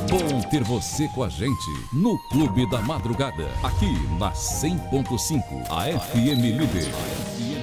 Bom ter você com a gente no Clube da Madrugada, aqui na 100.5, a FM Líder.